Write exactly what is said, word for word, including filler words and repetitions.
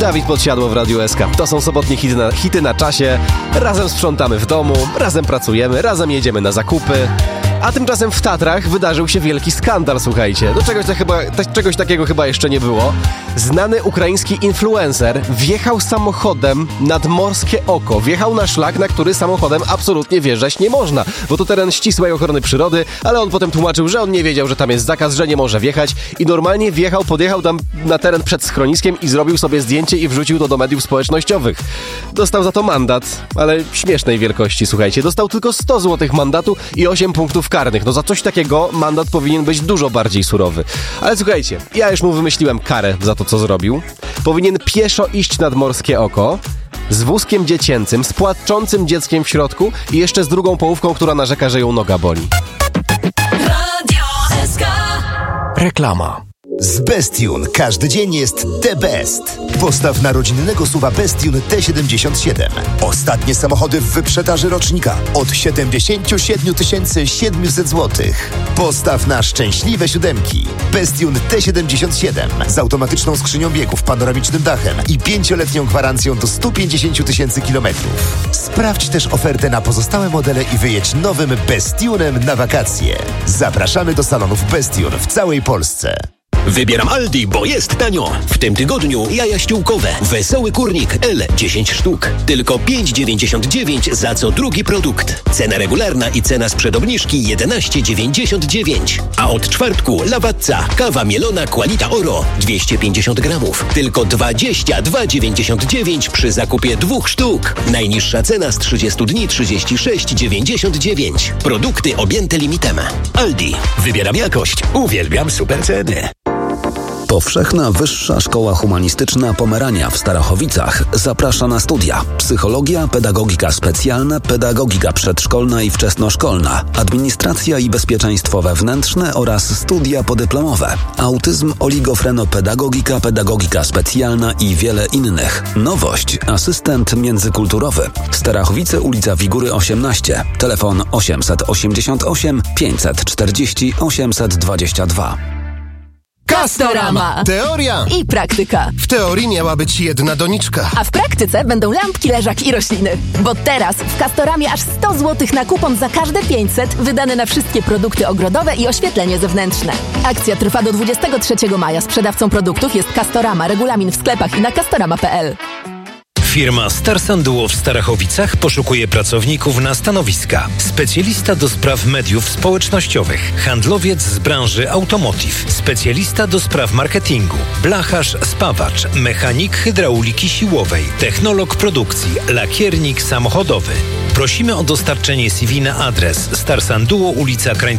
Dawid Podsiadło w Radiu S K. To są sobotnie hity na, hity na czasie. Razem sprzątamy w domu, razem pracujemy, razem jedziemy na zakupy. A tymczasem w Tatrach wydarzył się wielki skandal, słuchajcie. Do czegoś, tak chyba, czegoś takiego chyba jeszcze nie było. Znany ukraiński influencer wjechał samochodem nad Morskie Oko. Wjechał na szlak, na który samochodem absolutnie wjeżdżać nie można, bo to teren ścisłej ochrony przyrody, ale on potem tłumaczył, że on nie wiedział, że tam jest zakaz, że nie może wjechać i normalnie wjechał, podjechał tam na teren przed schroniskiem i zrobił sobie zdjęcie i wrzucił to do mediów społecznościowych. Dostał za to mandat, ale śmiesznej wielkości, słuchajcie. Dostał tylko sto złotych mandatu i osiem punktów karnych. No za coś takiego mandat powinien być dużo bardziej surowy. Ale słuchajcie, ja już mu wymyśliłem karę za to, co zrobił. Powinien pieszo iść nad Morskie Oko z wózkiem dziecięcym, z płaczącym dzieckiem w środku i jeszcze z drugą połówką, która narzeka, że ją noga boli. Radio S K. Reklama. Z Bestune każdy dzień jest the best. Postaw na rodzinnego SUV-a Bestune T siedemdziesiąt siedem. Ostatnie samochody w wyprzedaży rocznika od siedemdziesiąt siedem tysięcy siedemset złotych. Postaw na szczęśliwe siódemki. Bestune T siedemdziesiąt siedem z automatyczną skrzynią biegów, panoramicznym dachem i pięcioletnią gwarancją do stu pięćdziesięciu tysięcy kilometrów. Sprawdź też ofertę na pozostałe modele i wyjedź nowym Bestunem na wakacje. Zapraszamy do salonów Bestune w całej Polsce. Wybieram Aldi, bo jest tanio. W tym tygodniu jaja ściółkowe. Wesoły kurnik L dziesięć sztuk. Tylko pięć dziewięćdziesiąt dziewięć za co drugi produkt. Cena regularna i cena sprzed obniżki jedenaście dziewięćdziesiąt dziewięć. A od czwartku Lawazza. Kawa mielona Qualita Oro dwieście pięćdziesiąt gramów. Tylko dwadzieścia dwa dziewięćdziesiąt dziewięć przy zakupie dwóch sztuk. Najniższa cena z trzydziestu dni trzydzieści sześć dziewięćdziesiąt dziewięć. Produkty objęte limitem. Aldi. Wybieram jakość. Uwielbiam super ceny. Powszechna Wyższa Szkoła Humanistyczna Pomerania w Starachowicach zaprasza na studia: psychologia, pedagogika specjalna, pedagogika przedszkolna i wczesnoszkolna, administracja i bezpieczeństwo wewnętrzne oraz studia podyplomowe, autyzm, oligofrenopedagogika, pedagogika specjalna i wiele innych. Nowość: asystent międzykulturowy. Starachowice, ulica Wigury osiemnaście, telefon osiemset osiemdziesiąt osiem pięćset czterdzieści osiemset dwadzieścia dwa. Castorama. Teoria I praktyka. W teorii miała być jedna doniczka. A w praktyce będą lampki, leżak i rośliny. Bo teraz w Castoramie aż sto złotych na kupon za każde pięćset wydane na wszystkie produkty ogrodowe i oświetlenie zewnętrzne. Akcja trwa do dwudziestego trzeciego maja. Sprzedawcą produktów jest Castorama. Regulamin w sklepach i na castorama kropka p l. Firma Starsan Duo w Starachowicach poszukuje pracowników na stanowiska: specjalista do spraw mediów społecznościowych, handlowiec z branży automotive, specjalista do spraw marketingu, blacharz, spawacz, mechanik hydrauliki siłowej, technolog produkcji, lakiernik samochodowy. Prosimy o dostarczenie C V na adres Starsan Duo, ulica Krańcowa